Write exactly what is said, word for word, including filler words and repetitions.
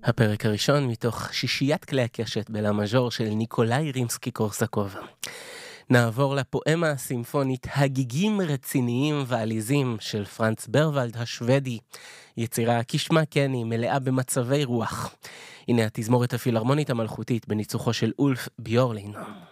הפרק הראשון מתוך שישיית כלי הקשת בלה מז'ור של ניקולאי רימסקי-קורסקוב. נעבור לפואמה הסימפונית הגיגים רציניים ועליזים של פרנץ ברוולד השוודי. יצירה כשמה כן היא מלאה במצבי רוח. הנה התזמורת הפילהרמונית המלכותית בניצוחו של אולף ביורלין.